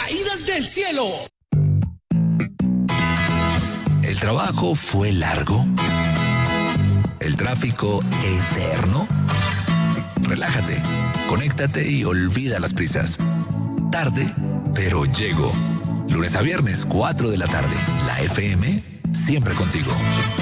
caídas del cielo. ¿El trabajo fue largo? ¿El tráfico eterno? Relájate, conéctate y olvida las prisas. Tarde, pero llego. Lunes a viernes, 4 de la tarde. La FM, siempre contigo.